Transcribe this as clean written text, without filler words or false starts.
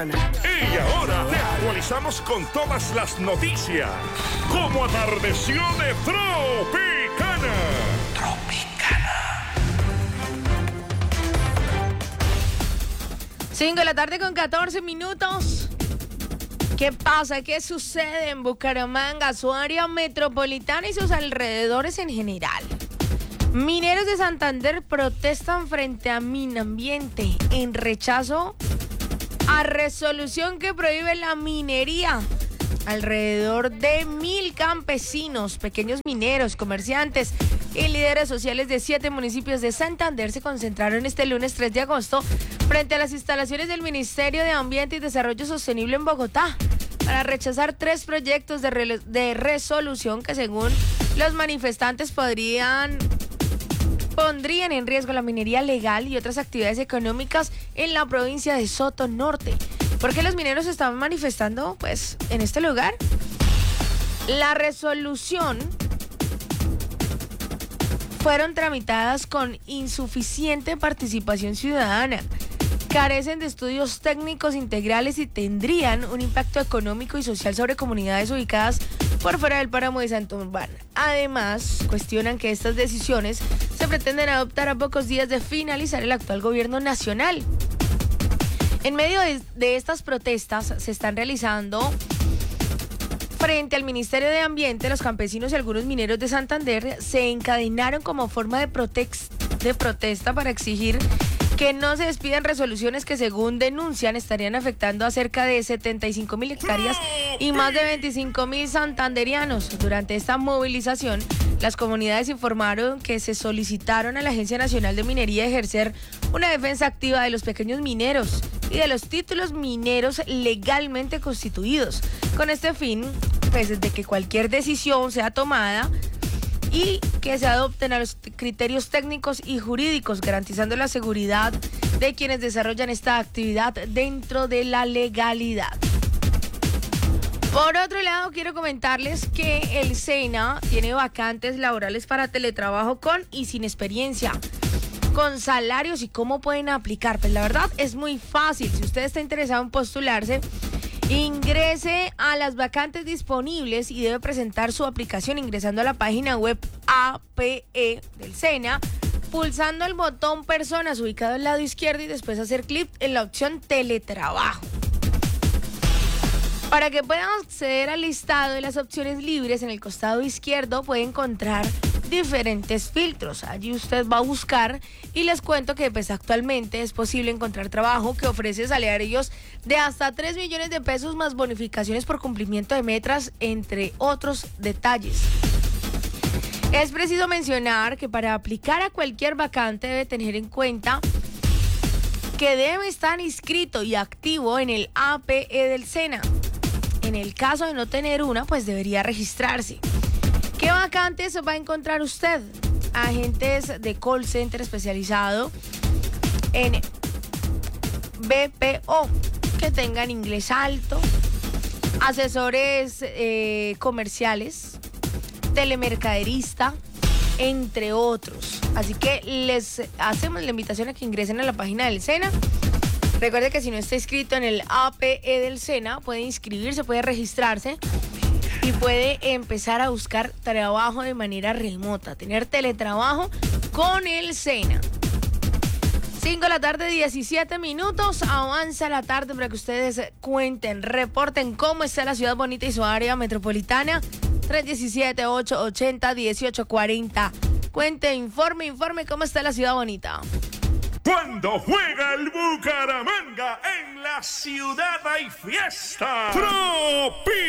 Y ahora te actualizamos con todas las noticias. Como atardeció de Tropicana. Tropicana. 5 de la tarde con 14 minutos. ¿Qué pasa? ¿Qué sucede en Bucaramanga, su área metropolitana y sus alrededores en general? Mineros de Santander protestan frente a Minambiente en rechazo a resolución que prohíbe la minería. Alrededor de 1,000 campesinos, pequeños mineros, comerciantes y líderes sociales de 7 municipios de Santander se concentraron este lunes 3 de agosto frente a las instalaciones del Ministerio de Ambiente y Desarrollo Sostenible en Bogotá para rechazar 3 proyectos de resolución que, según los manifestantes, pondrían en riesgo la minería legal y otras actividades económicas en la provincia de Soto Norte. ¿Por qué los mineros estaban manifestando, en este lugar? La resolución fueron tramitadas con insuficiente participación ciudadana, carecen de estudios técnicos integrales y tendrían un impacto económico y social sobre comunidades ubicadas por fuera del páramo de Santurbán. Además, cuestionan que estas decisiones se pretenden adoptar a pocos días de finalizar el actual gobierno nacional. En medio de estas protestas se están realizando frente al Ministerio de Ambiente. Los campesinos y algunos mineros de Santander se encadenaron como forma de protesta para exigir que no se despidan resoluciones que, según denuncian, estarían afectando a cerca de 75,000 hectáreas y más de 25,000 santanderianos. Durante esta movilización, las comunidades informaron que se solicitaron a la Agencia Nacional de Minería ejercer una defensa activa de los pequeños mineros y de los títulos mineros legalmente constituidos. Con este fin, de que cualquier decisión sea tomada y que se adopten a los criterios técnicos y jurídicos, garantizando la seguridad de quienes desarrollan esta actividad dentro de la legalidad. Por otro lado, quiero comentarles que el SENA tiene vacantes laborales para teletrabajo con y sin experiencia, con salarios y cómo pueden aplicar. Pues la verdad es muy fácil. Si usted está interesado en postularse, ingrese a las vacantes disponibles y debe presentar su aplicación ingresando a la página web APE del SENA, pulsando el botón Personas ubicado al lado izquierdo y después hacer clic en la opción Teletrabajo. Para que puedan acceder al listado de las opciones libres, en el costado izquierdo puede encontrar diferentes filtros. Allí usted va a buscar y les cuento que actualmente es posible encontrar trabajo que ofrece salarios de hasta 3 millones de pesos más bonificaciones por cumplimiento de metas, entre otros detalles. Es preciso mencionar que para aplicar a cualquier vacante debe tener en cuenta que debe estar inscrito y activo en el APE del SENA. En el caso de no tener una, debería registrarse. ¿Qué vacantes va a encontrar usted? Agentes de call center especializado en BPO, que tengan inglés alto, asesores comerciales, telemercaderista, entre otros. Así que les hacemos la invitación a que ingresen a la página del SENA. Recuerde que si no está inscrito en el APE del SENA, puede inscribirse, puede registrarse y puede empezar a buscar trabajo de manera remota, tener teletrabajo con el SENA. 5 de la tarde, 17 minutos. Avanza la tarde para que ustedes cuenten, reporten cómo está la ciudad bonita y su área metropolitana. 317-880-1840. Cuente, informe cómo está la ciudad bonita. Cuando juega el Bucaramanga, en la ciudad hay fiesta. Tropicana.